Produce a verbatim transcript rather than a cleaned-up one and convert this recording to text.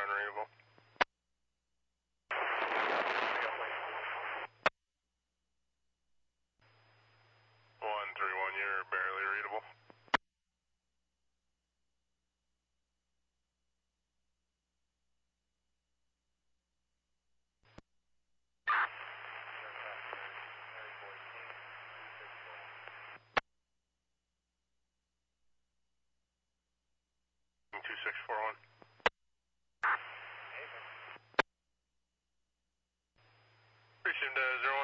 unreadable. one three one, you're barely readable. two six four one. Resume to zero